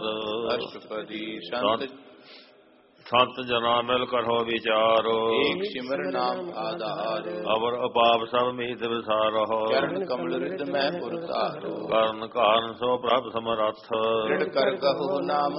ਸਾਧ। ਅਸ਼ਟਪਦੀ ਸੰਤ ਸੰਤ ਜਨਾ ਮਿਲ ਕਰੋ ਵਿਚਾਰੋ। ਏਕ ਸਿਮਰ ਨਾਮ ਆਧਾਰ। ਅਵਰ ਅਪਾਪ ਸਭ ਮੀਤ ਵਿਸਾਰੋ। ਚਰਨ ਕਮਲ ਰਿਦ ਮੈਂ ਪੁਰਤਾਰੋ। ਕਰਨ ਕਾਰਨ ਸੋ ਪ੍ਰਭ ਸਮਰੱਥ। ਦ੍ਰਿੜ ਕਰ ਕਹੋ ਨਾਮ